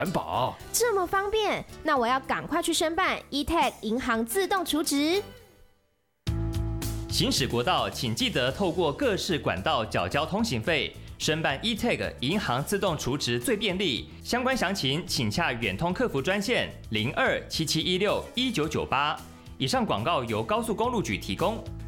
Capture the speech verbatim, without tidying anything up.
环保。 这么方便，那我要赶快去申办 e-tag 银行自动储值。 行驶国道，请记得透过各式管道缴交通行费。申办 e-tag 银行自动储值最便利，相关详情请洽远通客服专线零二七七一六一九九八。以上广告由高速公路局提供。